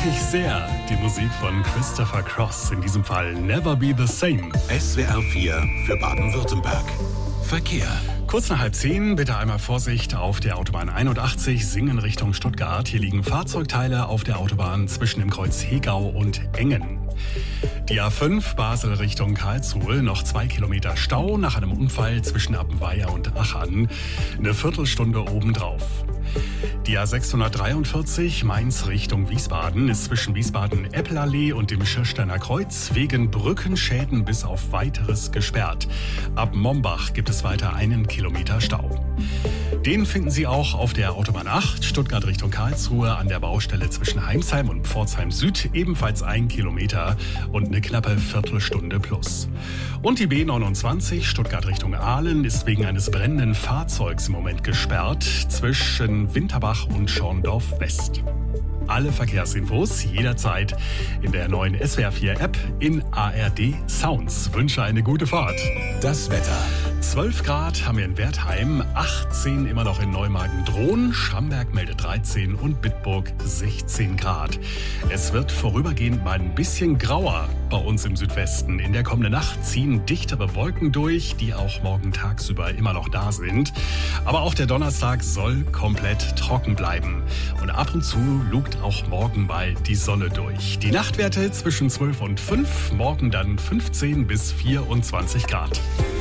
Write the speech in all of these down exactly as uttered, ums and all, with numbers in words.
ich sehr. Die Musik von Christopher Cross, in diesem Fall Never Be the Same. S W R vier für Baden-Württemberg. Verkehr. Kurz nach halb zehn, bitte einmal Vorsicht auf der Autobahn einundachtzig, Singen Richtung Stuttgart. Hier liegen Fahrzeugteile auf der Autobahn zwischen dem Kreuz Hegau und Engen. Die A fünf Basel Richtung Karlsruhe, noch zwei Kilometer Stau nach einem Unfall zwischen Appenweier und Achern. Eine Viertelstunde obendrauf. Die A sechshundertdreiundvierzig Mainz Richtung Wiesbaden ist zwischen Wiesbaden-Eppelallee und dem Schirsteiner Kreuz wegen Brückenschäden bis auf Weiteres gesperrt. Ab Mombach gibt es weiter einen Kilometer Stau. Den finden Sie auch auf der Autobahn acht, Stuttgart Richtung Karlsruhe, an der Baustelle zwischen Heimsheim und Pforzheim Süd, ebenfalls ein Kilometer und eine knappe Viertelstunde plus. Und die B neunundzwanzig, Stuttgart Richtung Aalen, ist wegen eines brennenden Fahrzeugs im Moment gesperrt, zwischen Winterbach und Schorndorf West. Alle Verkehrsinfos jederzeit in der neuen S W R vier App in A R D Sounds. Wünsche eine gute Fahrt. Das Wetter. zwölf Grad haben wir in Wertheim, achtzehn immer noch in Neumagen-Drohn, Schramberg meldet dreizehn und Bitburg sechzehn Grad. Es wird vorübergehend mal ein bisschen grauer bei uns im Südwesten. In der kommenden Nacht ziehen dichtere Wolken durch, die auch morgen tagsüber immer noch da sind. Aber auch der Donnerstag soll komplett trocken bleiben. Und ab und zu lugt auch morgen mal die Sonne durch. Die Nachtwerte zwischen zwölf und fünf, morgen dann fünfzehn bis vierundzwanzig Grad.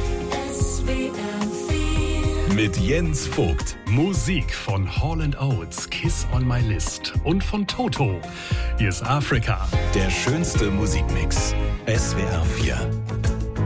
Mit Jens Vogt. Musik von Hall and Oates, Kiss on My List und von Toto. Hier ist Afrika. Der schönste Musikmix. S W R vier.